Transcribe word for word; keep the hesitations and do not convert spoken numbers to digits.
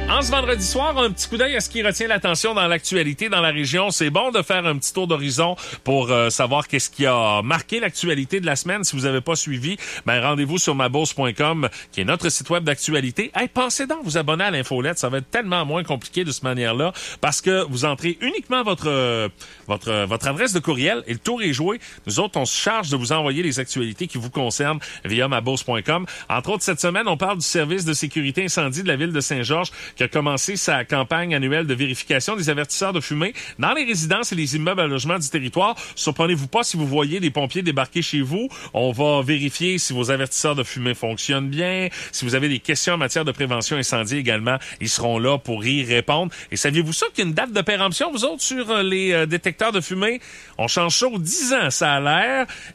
En ce vendredi soir, un petit coup d'œil à ce qui retient l'attention dans l'actualité dans la région. C'est bon de faire un petit tour d'horizon pour euh, savoir qu'est-ce qui a marqué l'actualité de la semaine. Si vous n'avez pas suivi, ben rendez-vous sur ma bourse point com, qui est notre site web d'actualité. Hey, pensez donc vous abonner à l'infolette. Ça va être tellement moins compliqué de cette manière-là parce que vous entrez uniquement votre euh, votre euh, votre adresse de courriel et le tour est joué. Nous autres, on se charge de vous envoyer les actualités qui vous concernent via ma bourse point com. Entre autres, cette semaine, on parle du service de sécurité incendie de la ville de Saint-Georges qui a commencé sa campagne annuelle de vérification des avertisseurs de fumée dans les résidences et les immeubles à logement du territoire. Surprenez-vous pas si vous voyez des pompiers débarquer chez vous. On va vérifier si vos avertisseurs de fumée fonctionnent bien. Si vous avez des questions en matière de prévention incendie également, ils seront là pour y répondre. Et saviez-vous ça qu'il y a une date de péremption, vous autres, sur les euh, détecteurs de fumée? On change ça aux dix ans, ça a l'air.